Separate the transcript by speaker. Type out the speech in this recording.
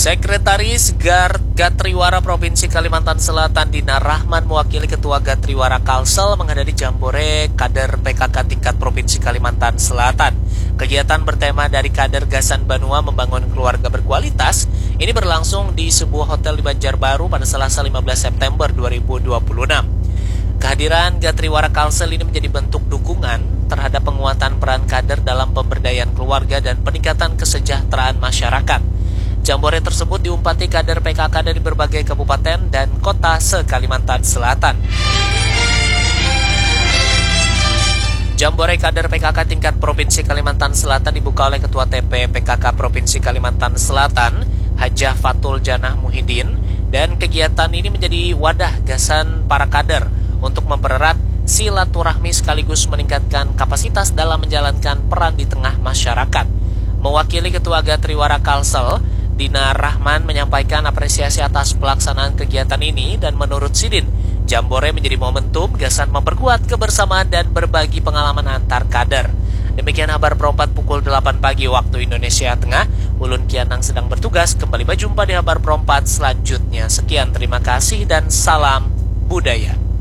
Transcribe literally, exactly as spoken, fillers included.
Speaker 1: Sekretaris Gar Gatriwara Provinsi Kalimantan Selatan Dina Rahman mewakili Ketua Gatriwara Kalsel menghadiri Jambore Kader P K K tingkat Provinsi Kalimantan Selatan. Kegiatan bertema dari Kader Gasan Banua Membangun Keluarga Berkualitas ini berlangsung di sebuah hotel di Banjarbaru pada Selasa lima belas September dua ribu dua puluh enam. Kehadiran Gatriwara Kalsel ini menjadi bentuk dukungan terhadap penguatan peran kader dalam pemberdayaan keluarga dan peningkatan kesejahteraan masyarakat. Jambore tersebut diumpati kader P K K dari berbagai kabupaten dan kota se-Kalimantan Selatan. Jambore kader P K K tingkat Provinsi Kalimantan Selatan dibuka oleh Ketua T P P K K Provinsi Kalimantan Selatan, Hajah Fatul Janah Muhyiddin, dan kegiatan ini menjadi wadah gasan para kader untuk mempererat silaturahmi sekaligus meningkatkan kapasitas dalam menjalankan peran di tengah masyarakat. Mewakili Ketua Gatriwara Kalsel, Dina Rahman menyampaikan apresiasi atas pelaksanaan kegiatan ini dan menurut Sidin, Jambore menjadi momentum gasan memperkuat kebersamaan dan berbagi pengalaman antar kader. Demikian kabar Pro empat pukul delapan pagi waktu Indonesia Tengah. Ulun Kianang sedang bertugas, kembali berjumpa di kabar Pro empat selanjutnya. Sekian, terima kasih dan salam budaya.